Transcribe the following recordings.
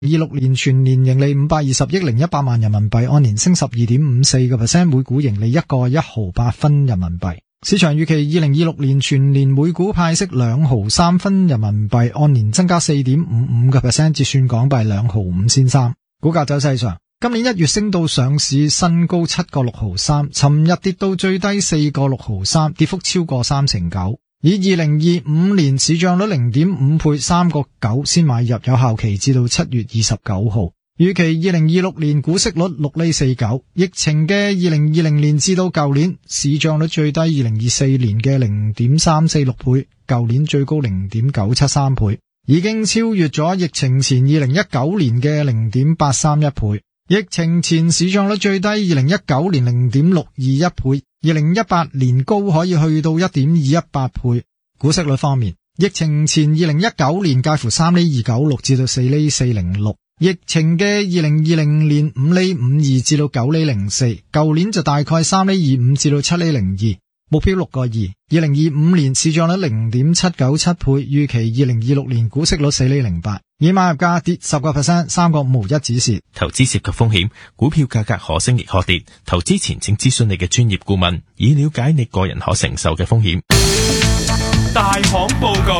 26年全年盈利520億0100萬人民幣，按年升 12.54%， 每股盈利1個1毫8分人民幣。市場預期2026年全年每股派息2毫3分人民幣，按年增加 4.55%， 折算港幣2毫5仙三。股價走勢上，今年1月升到上市新高7個6毫3，尋日跌到最低4個6毫3，跌幅超過39%。以2025年市賬率 0.5 倍3個9先買入，有效期至到7月29號。預期2026年股息率6厘49，疫情嘅2020年至到舊年市賬率最低2024年嘅 0.346 倍，舊年最高 0.973 倍，已經超越咗疫情前2019年嘅 0.831 倍。疫情前市賬率最低2019年 0.621 倍，2018年高可以去到 1.218 倍。股息率方面，疫情前2019年介乎3厘296至到4厘406，疫情嘅2020年5厘52至到9厘04，舊年就大概3厘25至到7厘02，目標6個2。2025年市賬率 0.797 倍，預期2026年股息率4厘08。以買入價跌 10%， 3個5毫1止蝕。 投資涉及風險，股票價格可升亦可跌，投資前請諮詢你嘅專業顧問，以了解你個人可承受嘅風險。 大行報告，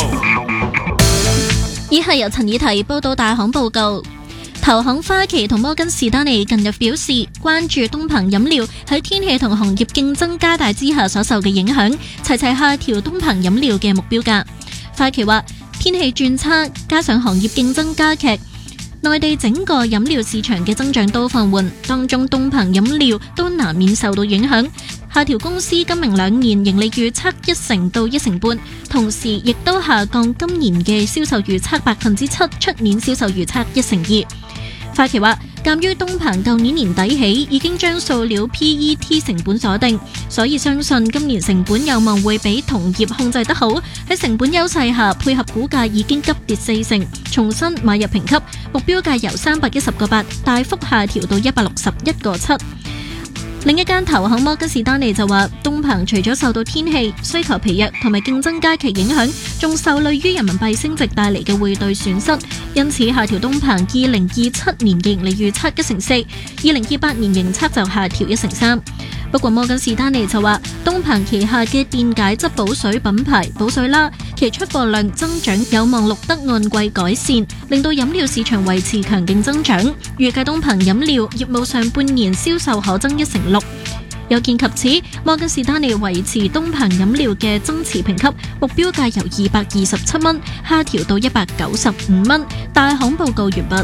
以下由陳以提報道大行報告。投行花旗同摩根士丹利近日表示，關注東鵬飲料喺天氣同行業競爭加大之下所受嘅影響，齊齊下調東鵬飲料嘅目標價。花旗話，天氣轉差，加上行業競爭加劇，內地整個飲料市場嘅增長都放緩，當中東鵬飲料都難免受到影響，下調公司今明兩年盈利預測1成到1成半，同時亦都下降今年嘅銷售預測 7%， 出年銷售預測1成2。花旗話，鑒於東鵬舊年年底起已經將塑料 PET 成本鎖定，所以相信今年成本有望會比同業控制得好。喺成本優勢下，配合股價已經急跌4成，重新買入評級，目標價由310個8大幅下調到161個7。另一間投行摩根士丹利就話，東鵬除咗受到天氣、需求疲弱同埋競爭加劇影響，仲受累於人民幣升值帶嚟嘅匯兌損失，因此下調東鵬2027年嘅盈利預測1成4， 2028年營測就下調1成3。不過摩根士丹利就話，東鵬旗下嘅電解質補水品牌補水啦，其出貨量增長有望錄得按季改善，令到飲料市場維持強勁增長。預計東鵬飲料業務上半年銷售可增1成6。有見及此，摩根士丹利維持東鵬飲料嘅增持評級，目標價由227蚊下調到195蚊。大行報告完畢。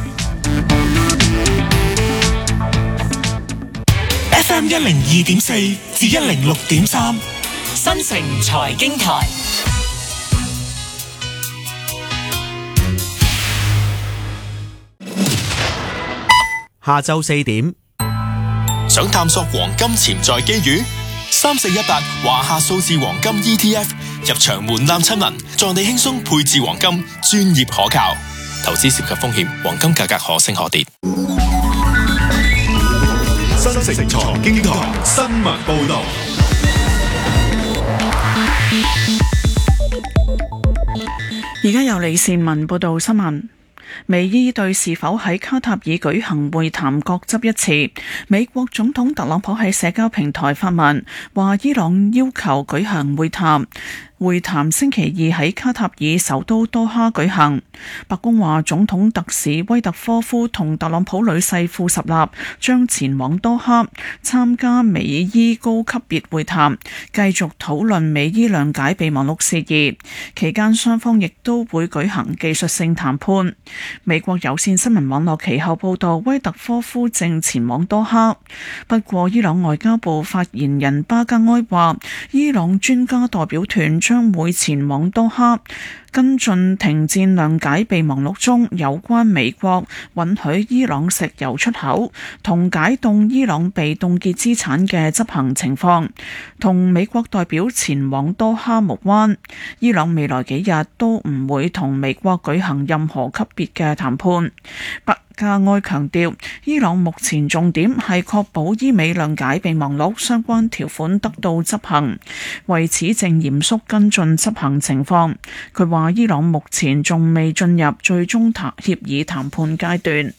FM 102.4至106.3，新城財經台。 下晝4點， 想探索黃金潛在機遇？3418華夏數字黃金 ETF 入場門檻親民，助你輕鬆配置黃金，專業可靠。投資涉及風險，黃金價格可升可跌。 新城財經台新聞報道。 而家由李善文報道新聞。美伊對是否喺卡塔爾舉行會談各執一詞。美國總統特朗普喺社交平台發文，話伊朗要求舉行會談。會談星期二喺卡塔爾首都多哈舉行。白宮話，總統特使威特科夫同特朗普女婿庫什納將前往多哈參加美伊高級別會談，繼續討論美伊諒解備忘錄事宜。期間雙方亦都會舉行技術性談判。美國有線新聞網絡其後報道，威特科夫正前往多哈。不過伊朗外交部發言人巴加埃話，伊朗專家代表團將會前往多哈跟進停戰諒解備忘錄中有關美國允許伊朗石油出口同解凍伊朗被凍結資產嘅執行情況，同美國代表前往多哈無關。伊朗未來幾日都唔會同美國舉行任何級別嘅談判。 加埃強調，伊朗目前重點係確保伊美諒解備忘錄相關條款得到執行，為此正嚴肅跟進執行情況。佢話伊朗目前仲未進入最終協議談判階段。